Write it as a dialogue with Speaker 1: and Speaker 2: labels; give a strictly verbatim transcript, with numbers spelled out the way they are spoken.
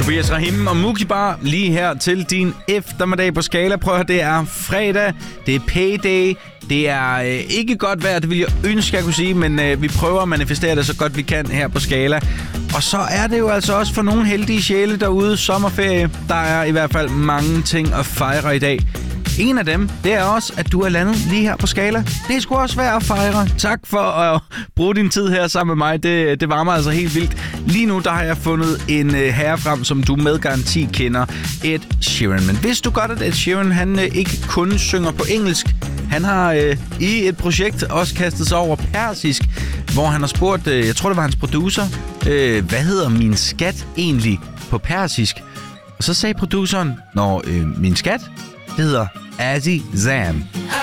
Speaker 1: Tobias Rahim og Mukibar lige her til din eftermiddag på Skala. Prøv at høre, det er fredag, det er payday, det er øh, ikke godt vejr, det vil jeg ønske, jeg kunne sige, men øh, vi prøver at manifestere det så godt vi kan her på Skala. Og så er det jo altså også for nogle heldige sjæle derude, sommerferie. Der er i hvert fald mange ting at fejre i dag. En af dem, det er også, at du er landet lige her på Skala. Det er sgu også svært at fejre. Tak for at bruge din tid her sammen med mig. Det, det varmer altså helt vildt. Lige nu, der har jeg fundet en uh, herre frem, som du med garanti kender. Ed Sheeran. Men vidste du godt, at Ed Sheeran, han uh, ikke kun synger på engelsk? Han har uh, i et projekt også kastet sig over persisk, hvor han har spurgt, uh, jeg tror det var hans producer, uh, hvad hedder min skat egentlig på persisk? Og så sagde produceren, nå, uh, min skat, det hedder Azizam.